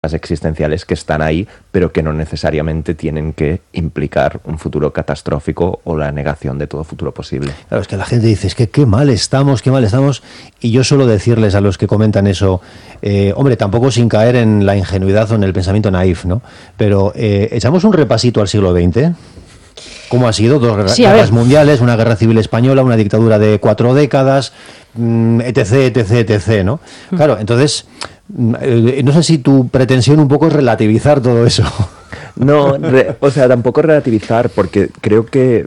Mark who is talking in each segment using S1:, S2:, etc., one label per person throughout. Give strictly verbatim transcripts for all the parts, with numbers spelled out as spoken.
S1: existenciales que están ahí, pero que no necesariamente tienen que implicar un futuro catastrófico o la negación de todo futuro posible.
S2: Claro, es que la gente dice, es que qué mal estamos, qué mal estamos, y yo suelo decirles a los que comentan eso, eh, hombre, tampoco sin caer en la ingenuidad o en el pensamiento naif, ¿no? Pero eh, echamos un repasito al siglo veinte. ¿Cómo ha sido? Dos guerras, sí, guerras mundiales, una guerra civil española, una dictadura de cuatro décadas, etc, etc, etc, ¿no? Mm. Claro, entonces, eh, no sé si tu pretensión un poco es relativizar todo eso.
S1: No, re, o sea, tampoco relativizar, porque creo que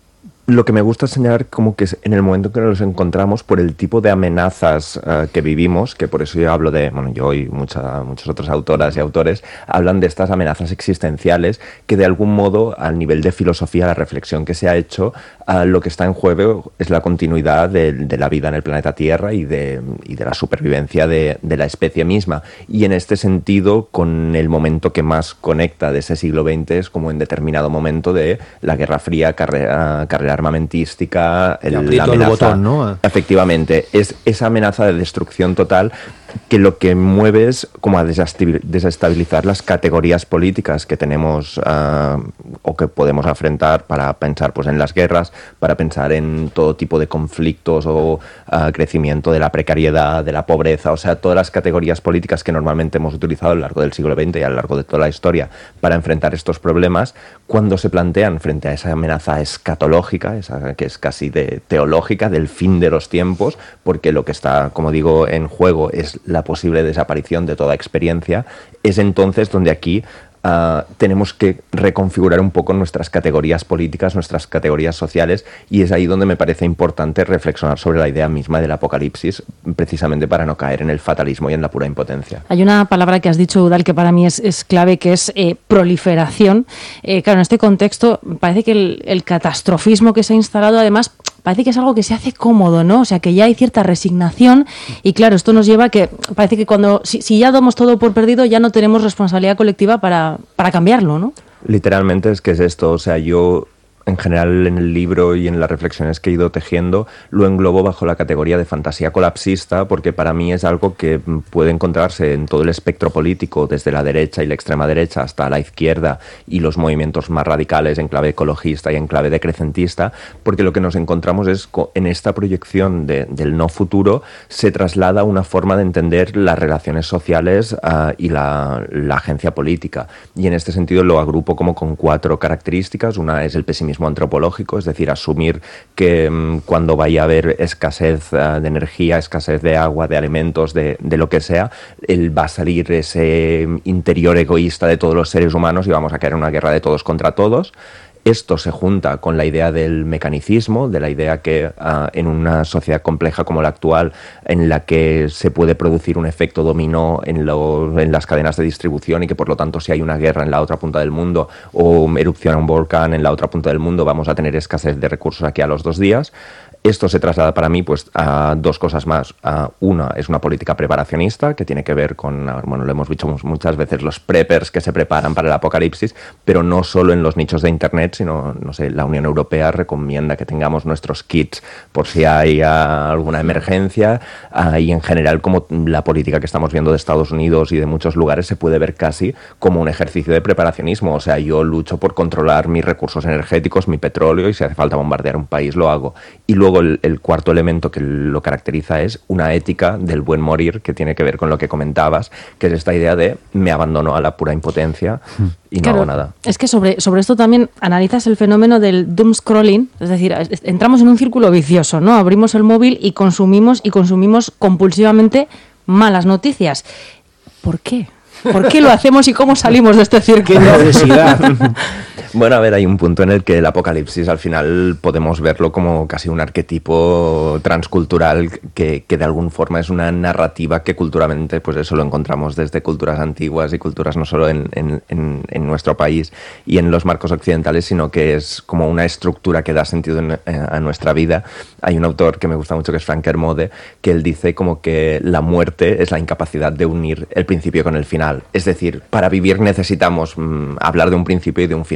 S1: lo que me gusta señalar como que es en el momento en que nos encontramos por el tipo de amenazas uh, que vivimos, que por eso yo hablo de, bueno, yo y mucha, muchas otras autoras y autores hablan de estas amenazas existenciales que de algún modo, al nivel de filosofía, la reflexión que se ha hecho, uh, lo que está en juego es la continuidad de, de la vida en el planeta Tierra y de, y de la supervivencia de, de la especie misma. Y en este sentido, con el momento que más conecta de ese siglo veinte es como en determinado momento de la Guerra Fría, carrera, carrera armamentística, el, la amenaza, el botón, ¿no? Efectivamente, es esa amenaza de destrucción total que lo que mueve es como a desestabilizar las categorías políticas que tenemos uh, o que podemos afrontar para pensar pues en las guerras, para pensar en todo tipo de conflictos o uh, crecimiento de la precariedad, de la pobreza, o sea, todas las categorías políticas que normalmente hemos utilizado a lo largo del siglo veinte y a lo largo de toda la historia para enfrentar estos problemas, cuando se plantean frente a esa amenaza escatológica, esa que es casi de teológica, del fin de los tiempos, porque lo que está, como digo, en juego es la posible desaparición de toda experiencia, es entonces donde aquí uh, tenemos que reconfigurar un poco nuestras categorías políticas, nuestras categorías sociales, y es ahí donde me parece importante reflexionar sobre la idea misma del apocalipsis, precisamente para no caer en el fatalismo y en la pura impotencia.
S3: Hay una palabra que has dicho, Eudald, que para mí es, es clave, que es eh, proliferación. Eh, claro, en este contexto parece que el, el catastrofismo que se ha instalado, además, parece que es algo que se hace cómodo, ¿no? O sea, que ya hay cierta resignación y claro, esto nos lleva a que parece que cuando si, si ya damos todo por perdido, ya no tenemos responsabilidad colectiva para, para cambiarlo, ¿no?
S1: Literalmente es que es esto, o sea, yo en general en el libro y en las reflexiones que he ido tejiendo lo englobo bajo la categoría de fantasía colapsista, porque para mí es algo que puede encontrarse en todo el espectro político, desde la derecha y la extrema derecha hasta la izquierda y los movimientos más radicales en clave ecologista y en clave decrecentista, porque lo que nos encontramos es en esta proyección de, del no futuro se traslada una forma de entender las relaciones sociales uh, y la, la agencia política, y en este sentido lo agrupo como con cuatro características. Una es el pesimismo antropológico, es decir, asumir que um, cuando vaya a haber escasez uh, de energía, escasez de agua, de alimentos, de, de lo que sea, él va a salir ese interior egoísta de todos los seres humanos y vamos a caer en una guerra de todos contra todos. Esto se junta con la idea del mecanicismo, de la idea que uh, en una sociedad compleja como la actual, en la que se puede producir un efecto dominó en, lo, en las cadenas de distribución y que por lo tanto si hay una guerra en la otra punta del mundo o erupciona un volcán en la otra punta del mundo, vamos a tener escasez de recursos aquí a los dos días. Esto se traslada para mí pues a dos cosas más. Uh, una es una política preparacionista que tiene que ver con, bueno, lo hemos dicho muchas veces, los preppers que se preparan para el apocalipsis, pero no solo en los nichos de internet, sino, no sé, la Unión Europea recomienda que tengamos nuestros kits por si hay uh, alguna emergencia, uh, y en general como la política que estamos viendo de Estados Unidos y de muchos lugares se puede ver casi como un ejercicio de preparacionismo. O sea, yo lucho por controlar mis recursos energéticos, mi petróleo, y si hace falta bombardear un país lo hago. Y luego El, el cuarto elemento que lo caracteriza es una ética del buen morir, que tiene que ver con lo que comentabas, que es esta idea de me abandono a la pura impotencia y no
S3: claro,
S1: hago nada.
S3: Es que sobre, sobre esto también analizas el fenómeno del doom scrolling, es decir, entramos en un círculo vicioso, ¿no? Abrimos el móvil y consumimos y consumimos compulsivamente malas noticias. ¿Por qué? ¿Por qué lo hacemos y cómo salimos de este círculo?
S2: ¡Qué necesidad!
S1: Bueno, a ver, hay un punto en el que el apocalipsis al final podemos verlo como casi un arquetipo transcultural que, que de alguna forma es una narrativa que culturalmente, pues eso lo encontramos desde culturas antiguas y culturas no solo en, en, en, en nuestro país y en los marcos occidentales, sino que es como una estructura que da sentido en, a nuestra vida. Hay un autor que me gusta mucho que es Frank Kermode, que él dice como que la muerte es la incapacidad de unir el principio con el final. Es decir, para vivir necesitamos mmm, hablar de un principio y de un final.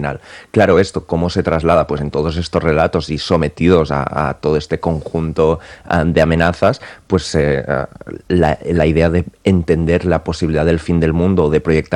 S1: final. Claro, esto, ¿cómo se traslada? Pues en todos estos relatos y sometidos a, a todo este conjunto um, de amenazas, pues eh, la, la idea de entender la posibilidad del fin del mundo, de proyectar